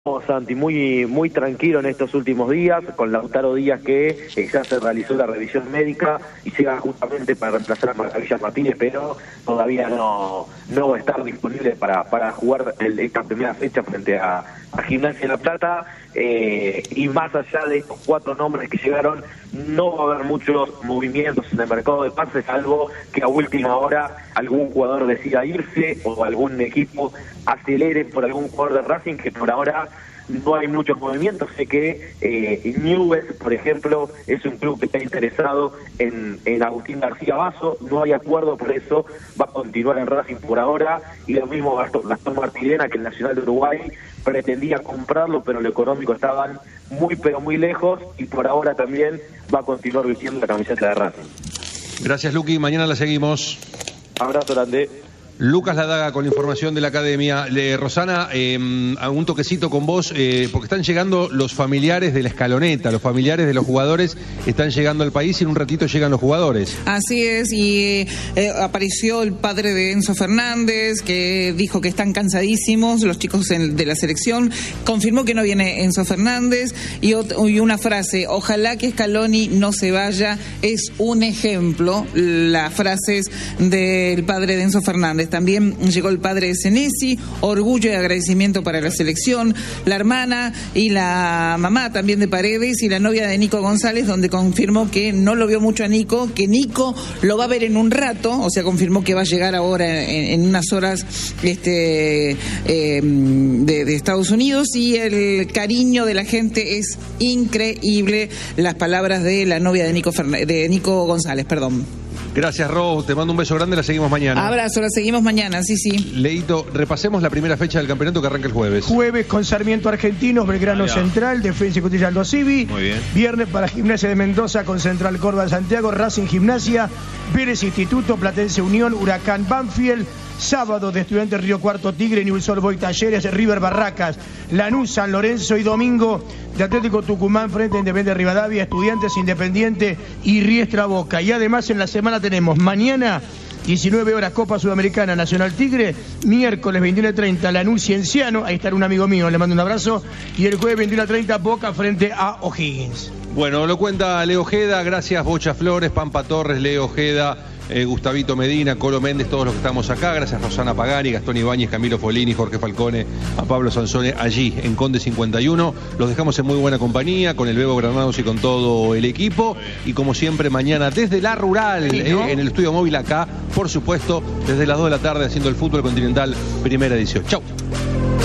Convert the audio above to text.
Santi, muy tranquilo en estos últimos días, con Lautaro Díaz que ya se realizó la revisión médica y llega justamente para reemplazar a Maravilla Martínez, pero todavía no va a estar disponible para jugar esta primera fecha frente a Gimnasia de La Plata, y más allá de estos 4 nombres que llegaron, no va a haber muchos movimientos en el mercado de pases, salvo que a última hora algún jugador decida irse o algún equipo acelere por algún jugador de Racing, que por ahora no hay muchos movimientos. Sé que Newell's, por ejemplo, es un club que está interesado en Agustín García Basso, no hay acuerdo, por eso va a continuar en Racing por ahora, y lo mismo Gastón Martirena, que el Nacional de Uruguay pretendía comprarlo, pero lo económico estaban muy lejos, y por ahora también va a continuar vistiendo la camiseta de Racing. Gracias, Luqui, mañana la seguimos. Abrazo grande. Lucas Ladaga con la información de la academia. Rosana, un toquecito con vos, porque están llegando los familiares de la escaloneta, los familiares de los jugadores están llegando al país y en un ratito llegan los jugadores. Así es, y apareció el padre de Enzo Fernández, que dijo que están cansadísimos los chicos de la selección, confirmó que no viene Enzo Fernández, y una frase: ojalá que Scaloni no se vaya, es un ejemplo, las frases del padre de Enzo Fernández. También llegó el padre de Senesi, orgullo y agradecimiento para la selección, la hermana y la mamá también de Paredes y la novia de Nico González, donde confirmó que no lo vio mucho a Nico, que Nico lo va a ver en un rato, o sea, confirmó que va a llegar ahora en unas horas de Estados Unidos, y el cariño de la gente es increíble. Las palabras de la novia de Nico González, perdón. Gracias, Ro, te mando un beso grande, la seguimos mañana. Abrazo, la seguimos mañana, sí. Leito, repasemos la primera fecha del campeonato que arranca el jueves. Jueves con Sarmiento Argentinos, Belgrano Central, Defensa y Justicia Aldo Civi. Muy bien. Viernes para Gimnasia de Mendoza con Central Córdoba de Santiago, Racing Gimnasia, Vélez Instituto, Platense Unión, Huracán Banfield. Sábado de Estudiantes Río Cuarto Tigre, Newell's Old Boys Talleres, River Barracas, Lanús San Lorenzo, y domingo de Atlético Tucumán frente a Independiente Rivadavia, Estudiantes Independiente y Riestra Boca. Y además en la semana tenemos mañana 19 horas Copa Sudamericana Nacional Tigre, miércoles 21:30 Lanús Cienciano, ahí estará un amigo mío, le mando un abrazo, y el jueves 21:30 Boca frente a O'Higgins. Bueno, lo cuenta Leo Ojeda, gracias Bocha Flores, Pampa Torres, Leo Ojeda, Gustavito Medina, Colo Méndez, todos los que estamos acá, gracias Rosana Pagani, Gastón Ibáñez, Camilo Folini, Jorge Falcone, a Pablo Sansone allí en Conde 51. Los dejamos en muy buena compañía con el Bebo Granados y con todo el equipo, y como siempre mañana desde la Rural, en el estudio móvil acá, por supuesto, desde las 2 de la tarde haciendo el Fútbol Continental, primera edición. Chau.